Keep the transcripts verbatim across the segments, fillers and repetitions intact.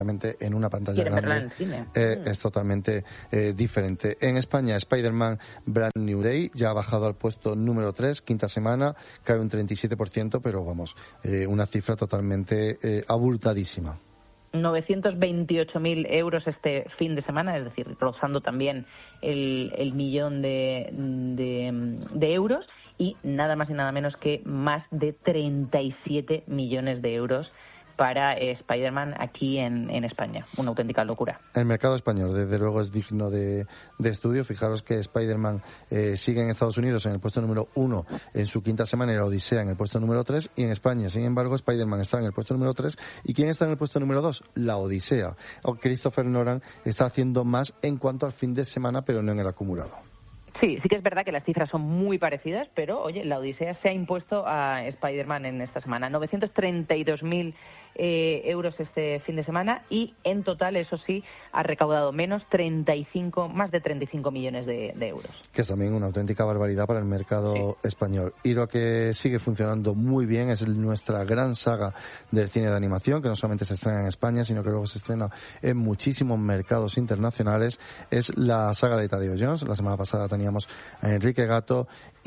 en una pantalla grande en cine. Eh, mm. es totalmente eh, diferente. En España, Spider-Man Brand New Day ya ha bajado al puesto número tres, quinta semana, cae un treinta y siete por ciento, pero vamos, eh, una cifra totalmente eh, abultadísima. novecientos veintiocho mil euros este fin de semana, es decir, rozando también el, el millón de, de, de euros, y nada más y nada menos que más de treinta y siete millones de euros para eh, Spider-Man aquí en, en España. Una auténtica locura. El mercado español, desde luego, es digno de, de estudio. Fijaros que Spider-Man eh, sigue en Estados Unidos en el puesto número uno en su quinta semana y la Odisea en el puesto número tres, y en España, sin embargo, Spider-Man está en el puesto número tres. ¿Y quién está en el puesto número dos? La Odisea. Christopher Nolan está haciendo más en cuanto al fin de semana, pero no en el acumulado. Sí, sí que es verdad que las cifras son muy parecidas, pero, oye, la Odisea se ha impuesto a Spider-Man en esta semana. novecientos treinta y dos mil eh, euros este fin de semana, y en total, eso sí, ha recaudado menos, treinta y cinco, más de treinta y cinco millones de, de euros. Que es también una auténtica barbaridad para el mercado sí. español. Y lo que sigue funcionando muy bien es nuestra gran saga del cine de animación, que no solamente se estrena en España, sino que luego se estrena en muchísimos mercados internacionales. Es la saga de Tadeo Jones. La semana pasada teníamos a Enrique Gato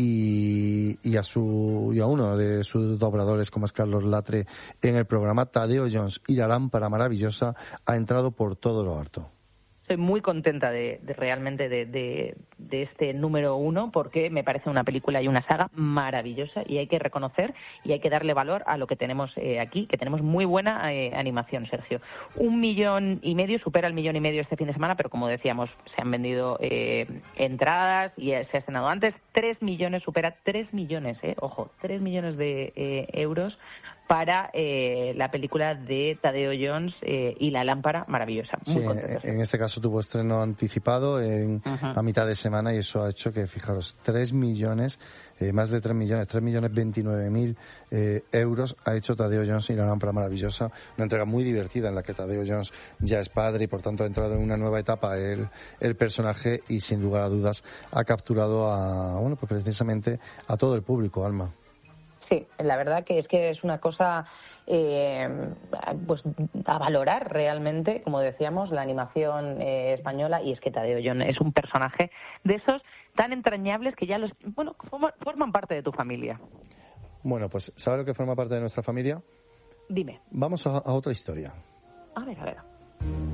y, y a su y a uno de sus dobladores, como es Carlos Latre, en el programa. Tadeo Jones y la lámpara maravillosa ha entrado por todo lo alto. Estoy muy contenta de, de realmente de, de, de este número uno, porque me parece una película y una saga maravillosa, y hay que reconocer y hay que darle valor a lo que tenemos eh, aquí, que tenemos muy buena eh, animación, Sergio. Un millón y medio, supera el millón y medio este fin de semana, pero como decíamos, se han vendido eh, entradas y se ha estrenado antes. Tres millones, supera tres millones, eh, ojo, tres millones de eh, euros para eh, la película de Tadeo Jones eh, y la lámpara maravillosa. Muy sí, contentos. En este caso tuvo estreno anticipado en, uh-huh. a mitad de semana, y eso ha hecho que, fijaros, tres millones, eh, más de tres millones, tres millones veintinueve mil eh, euros ha hecho Tadeo Jones y la lámpara maravillosa. Una entrega muy divertida en la que Tadeo Jones ya es padre y por tanto ha entrado en una nueva etapa el, el personaje, y sin lugar a dudas ha capturado a, bueno, pues precisamente a todo el público, Alma. Sí, la verdad que es que es una cosa eh, pues a valorar realmente, como decíamos, la animación eh, española, y es que Tadeo Jones es un personaje de esos tan entrañables que ya los bueno forman, forman parte de tu familia. Bueno, pues ¿sabes lo que forma parte de nuestra familia? Dime. Vamos a, a otra historia. A ver, a ver.